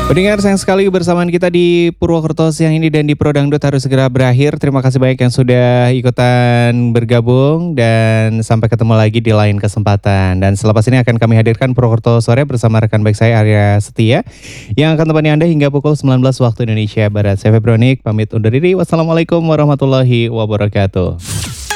Pendengar sayang sekali kebersamaan kita di Purwokerto siang ini dan di Pro Dangdut harus segera berakhir. Terima kasih banyak yang sudah ikutan bergabung dan sampai ketemu lagi di lain kesempatan. Dan selepas ini akan kami hadirkan Purwokerto sore bersama rekan baik saya Arya Setia yang akan temani Anda hingga pukul 19 waktu Indonesia Barat. Saya Febronik pamit undur diri. Wassalamualaikum warahmatullahi wabarakatuh.